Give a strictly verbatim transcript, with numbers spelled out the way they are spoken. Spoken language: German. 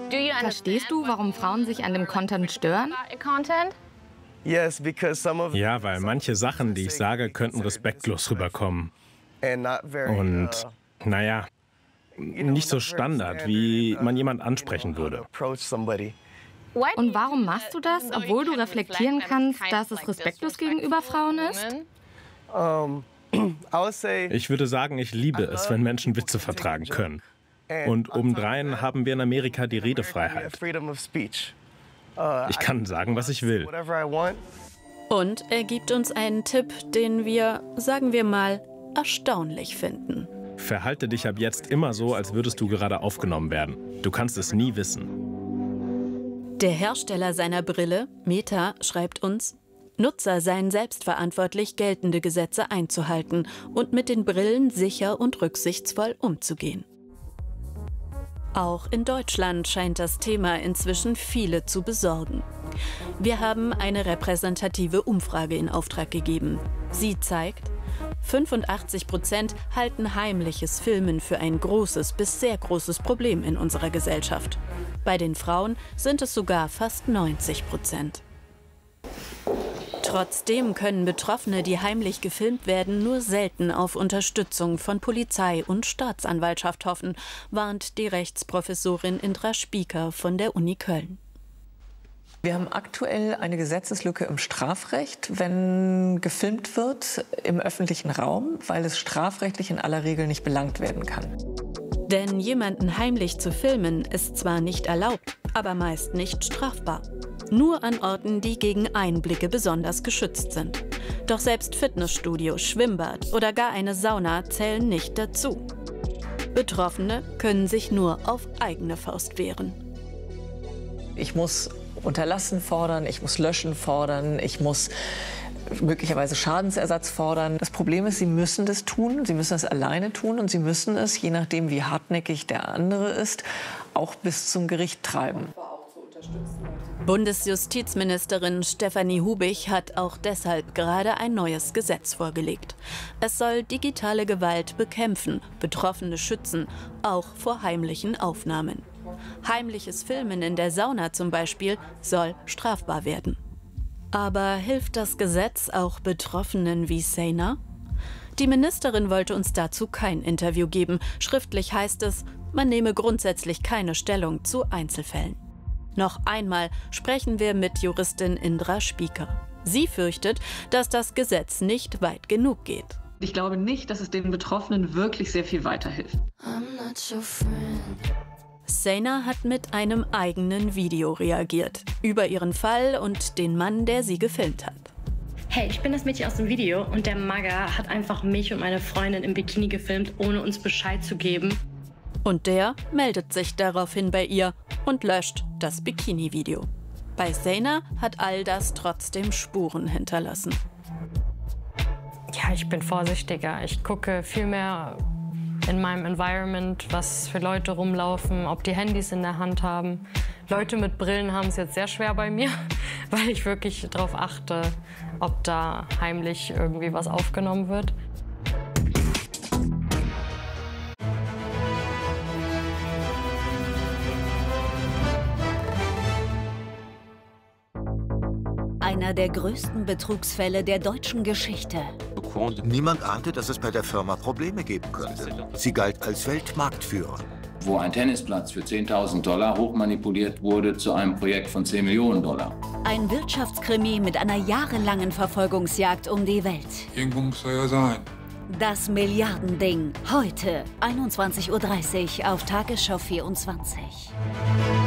Verstehst du, warum Frauen sich an dem Content stören? Ja, weil manche Sachen, die ich sage, könnten respektlos rüberkommen. Und, naja, nicht so Standard, wie man jemand ansprechen würde. Und warum machst du das, obwohl du reflektieren kannst, dass es respektlos gegenüber Frauen ist? Ich würde sagen, ich liebe es, wenn Menschen Witze vertragen können. Und obendrein haben wir in Amerika die Redefreiheit. Ich kann sagen, was ich will. Und er gibt uns einen Tipp, den wir, sagen wir mal, erstaunlich finden. Verhalte dich ab jetzt immer so, als würdest du gerade aufgenommen werden. Du kannst es nie wissen. Der Hersteller seiner Brille, Meta, schreibt uns, Nutzer seien selbstverantwortlich, geltende Gesetze einzuhalten und mit den Brillen sicher und rücksichtsvoll umzugehen. Auch in Deutschland scheint das Thema inzwischen viele zu besorgen. Wir haben eine repräsentative Umfrage in Auftrag gegeben. Sie zeigt, fünfundachtzig Prozent halten heimliches Filmen für ein großes bis sehr großes Problem in unserer Gesellschaft. Bei den Frauen sind es sogar fast neunzig Prozent. Trotzdem können Betroffene, die heimlich gefilmt werden, nur selten auf Unterstützung von Polizei und Staatsanwaltschaft hoffen, warnt die Rechtsprofessorin Indra Spieker von der Uni Köln. Wir haben aktuell eine Gesetzeslücke im Strafrecht, wenn gefilmt wird im öffentlichen Raum, weil es strafrechtlich in aller Regel nicht belangt werden kann. Denn jemanden heimlich zu filmen ist zwar nicht erlaubt, aber meist nicht strafbar. Nur an Orten, die gegen Einblicke besonders geschützt sind. Doch selbst Fitnessstudio, Schwimmbad oder gar eine Sauna zählen nicht dazu. Betroffene können sich nur auf eigene Faust wehren. Ich muss Unterlassen fordern, ich muss Löschen fordern, ich muss möglicherweise Schadensersatz fordern. Das Problem ist, Sie müssen das tun, Sie müssen das alleine tun und Sie müssen es, je nachdem wie hartnäckig der andere ist, auch bis zum Gericht treiben. Bundesjustizministerin Stefanie Hubig hat auch deshalb gerade ein neues Gesetz vorgelegt. Es soll digitale Gewalt bekämpfen, Betroffene schützen, auch vor heimlichen Aufnahmen. Heimliches Filmen in der Sauna zum Beispiel soll strafbar werden. Aber hilft das Gesetz auch Betroffenen wie Seyna? Die Ministerin wollte uns dazu kein Interview geben. Schriftlich heißt es, man nehme grundsätzlich keine Stellung zu Einzelfällen. Noch einmal sprechen wir mit Juristin Indra Spieker. Sie fürchtet, dass das Gesetz nicht weit genug geht. Ich glaube nicht, dass es den Betroffenen wirklich sehr viel weiterhilft. Seyna hat mit einem eigenen Video reagiert. Über ihren Fall und den Mann, der sie gefilmt hat. Hey, ich bin das Mädchen aus dem Video und der Magger hat einfach mich und meine Freundin im Bikini gefilmt, ohne uns Bescheid zu geben. Und der meldet sich daraufhin bei ihr und löscht das Bikini-Video. Bei Seyna hat all das trotzdem Spuren hinterlassen. Ja, ich bin vorsichtiger. Ich gucke viel mehr in meinem Environment, was für Leute rumlaufen, ob die Handys in der Hand haben. Leute mit Brillen haben es jetzt sehr schwer bei mir, weil ich wirklich darauf achte, ob da heimlich irgendwie was aufgenommen wird. Einer der größten Betrugsfälle der deutschen Geschichte. Niemand ahnte, dass es bei der Firma Probleme geben könnte. Sie galt als Weltmarktführer. Wo ein Tennisplatz für zehntausend Dollar hochmanipuliert wurde zu einem Projekt von zehn Millionen Dollar. Ein Wirtschaftskrimi mit einer jahrelangen Verfolgungsjagd um die Welt. Irgendwo muss er ja sein. Das Milliardending. Heute, einundzwanzig Uhr dreißig auf Tagesschau vierundzwanzig.